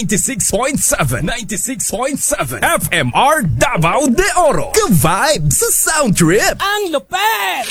96.7 FMR Davao de Oro. Ka-vibe sa sound trip. Ang lupet!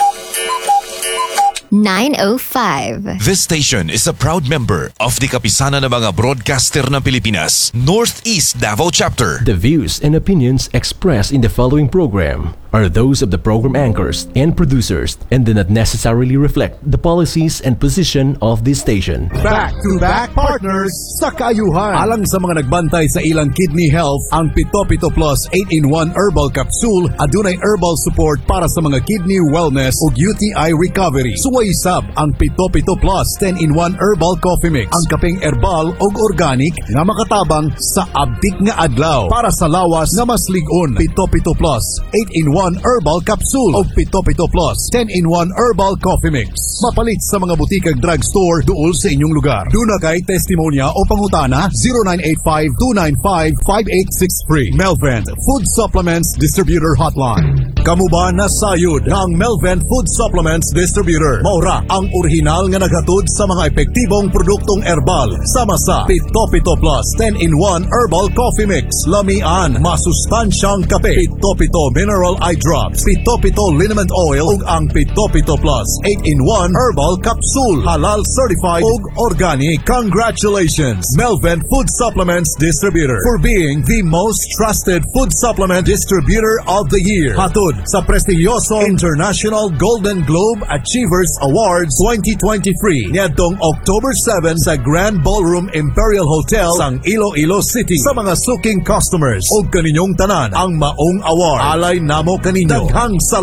905. This station is a proud member of the Kapisanan ng mga Broadcaster ng Pilipinas, Northeast Davao Chapter. The views and opinions expressed in the following program are those of the program anchors and producers and do not necessarily reflect the policies and position of this station. Back-to-back partners sa kaayuhan. Alang sa mga nagbantay sa ilang kidney health, ang Pito Pito Plus 8-in-1 Herbal Capsule adunay herbal support para sa mga kidney wellness ug UTI recovery. Suway sab ang Pito Pito Plus 10-in-1 Herbal Coffee Mix. Ang kapeng herbal ug organic nga makatabang sa abdik nga adlaw para sa lawas nga mas lig-on. Pito Pito Plus 8-in-1 Herbal Capsule o Pito Pito Plus 10-in-1 Herbal Coffee Mix. Mapalit sa mga butikag drugstore duol sa inyong lugar. Duna kay testimonya o pangutana 0985-295-5863. Melvent Food Supplements Distributor Hotline. Kamu ba nasayod ng Melvent Food Supplements Distributor? Maura ang orihinal nga naghatod sa mga epektibong produktong herbal sama sa Pito Pito Plus 10-in-1 Herbal Coffee Mix. Lamian, masustansyang kape. Pito Pito Mineral Eye Drops, Pito Pito Liniment Oil ug ang Pito Pito Plus 8-in-1 Herbal Capsule. Halal certified ug organic. Congratulations, Melvent Food Supplements Distributor, for being the most trusted food supplement distributor of the year. Hatod sa prestigyoso International Golden Globe Achievers Awards 2023 niadtong October 7 sa Grand Ballroom Imperial Hotel sang Iloilo City. Sa mga suking customers ug kaninyong tanan ang maong award alay namo kaninyo. Daghang